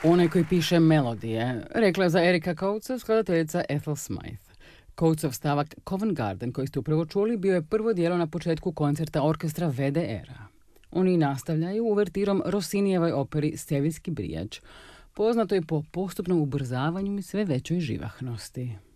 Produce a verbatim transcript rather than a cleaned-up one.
Onaj koji piše melodije, rekla je za Erika Coatesa skladateljica Ethel Smythe. Coatesov stavak Covent Garden, koji ste upravo čuli, bio je prvo djelo na početku koncerta orkestra V D R-a. Oni nastavljaju uvertirom Rossinijevoj operi Sevijski brijač, poznato je po postupnom ubrzavanju i sve većoj živahnosti.